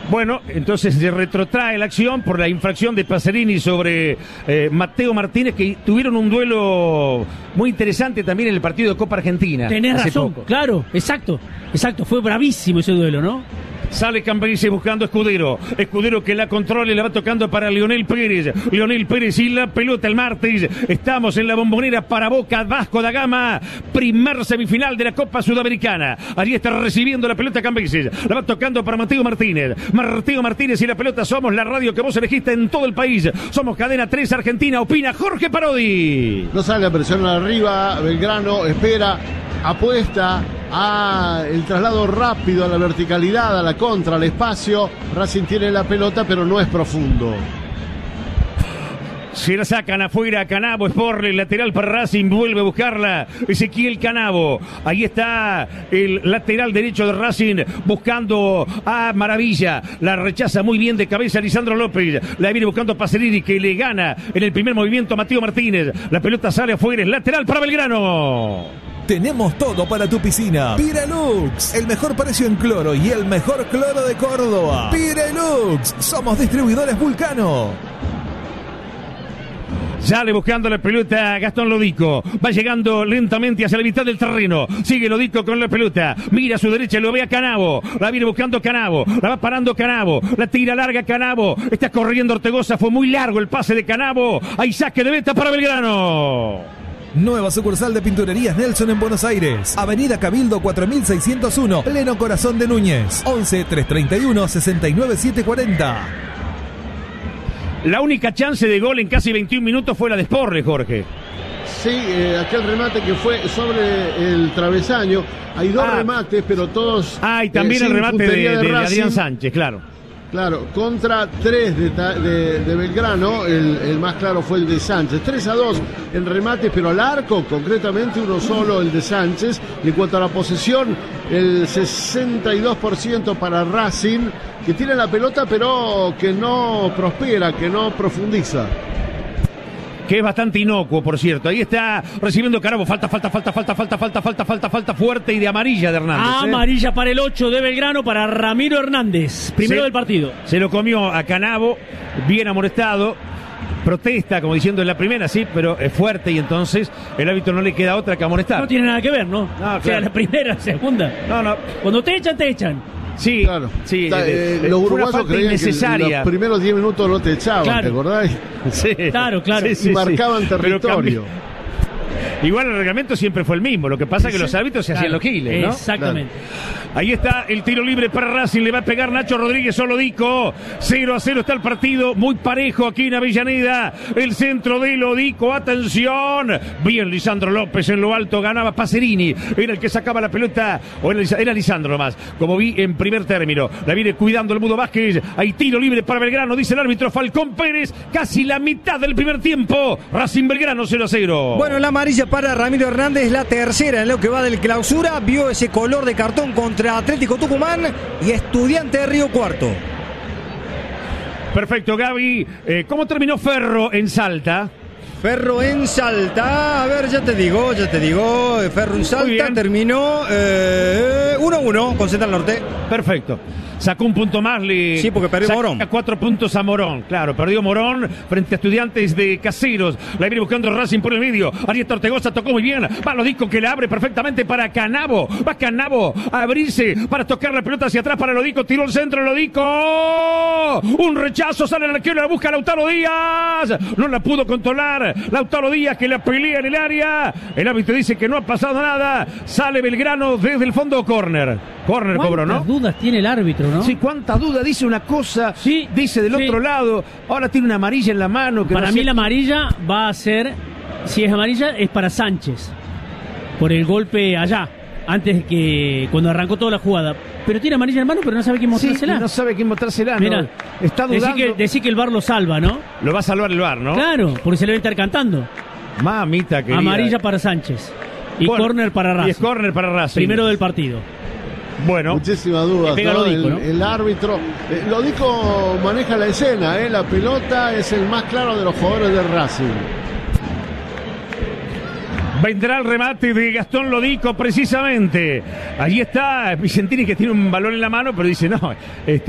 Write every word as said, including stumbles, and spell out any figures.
Bueno, entonces se retrotrae la acción por la infracción de Pacerini sobre eh, Mateo Martínez, que tuvieron un duelo muy interesante también en el partido de Copa Argentina. Tenés hace razón, poco. Claro, exacto, exacto, fue bravísimo ese duelo, ¿no? Sale Campanice buscando a Escudero. Escudero que la controla y la va tocando para Leonel Pérez. Leonel Pérez y la pelota el martes. Estamos en la Bombonera para Boca Vasco da Gama. Primer semifinal de la Copa Sudamericana. Allí está recibiendo la pelota Campanice. La va tocando para Mateo Martínez. Mateo Martínez y la pelota. Somos la radio que vos elegiste en todo el país. Somos Cadena tres Argentina. Opina Jorge Parodi. No sale a presionar arriba. Belgrano espera. Apuesta a el traslado rápido, a la verticalidad, a la contra, al espacio. Racing tiene la pelota, pero no es profundo. Se la sacan afuera, Canavo es por el lateral para Racing, vuelve a buscarla Ezequiel Canavo. Ahí está el lateral derecho de Racing buscando a Maravilla. La rechaza muy bien de cabeza Lisandro López. La viene buscando Pacerini, que le gana en el primer movimiento a Mateo Martínez. La pelota sale afuera, es lateral para Belgrano. Tenemos todo para tu piscina. Pirelux, el mejor precio en cloro y el mejor cloro de Córdoba. Pirelux, somos distribuidores Vulcano. Sale buscando la pelota Gastón Lodico. Va llegando lentamente hacia la mitad del terreno. Sigue Lodico con la pelota. Mira a su derecha, lo ve a Canavo. La viene buscando Canavo. La va parando Canavo. La tira larga Canavo. Está corriendo Ortegoza. Fue muy largo el pase de Canavo. Hay saque de meta para Belgrano. Nueva sucursal de Pinturerías Nelson en Buenos Aires. Avenida Cabildo cuatro mil seiscientos uno, pleno corazón de Núñez. once, trescientos treinta y uno, sesenta y nueve, setecientos cuarenta. La única chance de gol en casi veintiún minutos fue la de Sporle, Jorge. Sí, eh, aquel remate que fue sobre el travesaño. Hay dos ah. remates, pero todos... Ah, y también eh, el remate de, de, de Racing. Adrián Sánchez, claro. Claro, contra tres de, de, de Belgrano, el, el más claro fue el de Sánchez. tres a dos en remate, pero al arco, concretamente uno solo, el de Sánchez. Y en cuanto a la posesión, el sesenta y dos por ciento para Racing, que tiene la pelota, pero que no prospera, que no profundiza. Que es bastante inocuo, por cierto. Ahí está recibiendo Canavo. Falta, falta, falta, falta, falta, falta, falta, falta, falta fuerte y de amarilla de Hernández. ¿eh? Amarilla para el ocho de Belgrano, para Ramiro Hernández. Primero se, del partido. Se lo comió a Canavo, bien amonestado. Protesta, como diciendo en la primera, sí, pero es fuerte y entonces el árbitro no le queda otra que amonestar. No tiene nada que ver, ¿no? No, claro. O sea, la primera, la segunda. No, no. Cuando te echan, te echan. Sí, claro. Sí, Está, eh, eh, los fue una uruguayos falta creían innecesaria. que los primeros diez minutos no te echaban, claro. ¿te acordás? Sí. Claro, claro. Sí, sí, y marcaban sí. territorio. Igual el reglamento siempre fue el mismo, lo que pasa es que los árbitros se claro. hacían los giles, ¿no? Exactamente. Claro. Ahí está el tiro libre para Racing, le va a pegar Nacho Rodríguez, solo Lodico. cero a cero está el partido, muy parejo aquí en Avellaneda. El centro de Lodico, atención. Bien Lisandro López en lo alto, ganaba Pacerini. Era el que sacaba la pelota, o era, era Lisandro nomás, como vi en primer término. La viene cuidando el Mudo Vázquez. Hay tiro libre para Belgrano, dice el árbitro Falcón Pérez. Casi la mitad del primer tiempo. Racing Belgrano cero a cero. Bueno, la amarilla para Ramiro Hernández, la tercera en lo que va del clausura. Vio ese color de cartón contra Atlético Tucumán y Estudiante de Río Cuarto. Perfecto, Gaby. Eh, ¿Cómo terminó Ferro en Salta? Ferro en Salta, a ver, ya te digo, ya te digo. Ferro en Salta terminó eh, uno a uno con Central Norte. Perfecto. Sacó un punto más. Le sí, porque perdió Morón. Cuatro puntos a Morón. Claro, perdió Morón frente a Estudiantes de Caseros. La viene buscando Racing por el medio. Arieta Ortegoza tocó muy bien. Va Lodico que le abre perfectamente para Canavo. Va Canavo a abrirse para tocar la pelota hacia atrás para Lodico. Tiró el centro Lodico. Un rechazo. Sale al arquero. La busca Lautaro Díaz. No la pudo controlar. Lautaro Díaz que la pelea en el área. El árbitro dice que no ha pasado nada. Sale Belgrano desde el fondo. Córner. Córner cobró, ¿no? ¿Cuántas dudas tiene el árbitro, no? Sí, cuántas dudas. Dice una cosa, sí, dice del sí. otro lado. Ahora tiene una amarilla en la mano. Que para no mí sé... la amarilla va a ser, si es amarilla, es para Sánchez. Por el golpe allá, antes de que, cuando arrancó toda la jugada. Pero tiene amarilla en la mano, pero no sabe quién mostrársela. Sí, no sabe quién mostrársela. Mira, no. Está dudando. Decí que, decí que el V A R lo salva, ¿no? Lo va a salvar el V A R, ¿no? Claro, porque se le va a estar cantando. Mamita querida. Amarilla para Sánchez. Y bueno, córner para Racing. Y es córner para Racing. Primero del partido. Bueno, muchísimas dudas, ¿no? Lodico, el, ¿no? el árbitro eh, Lodico maneja la escena, ¿eh? La pelota es el más claro de los jugadores de Racing. Vendrá el remate de Gastón Lodico precisamente. Allí está Vicentini que tiene un balón en la mano, pero dice no, este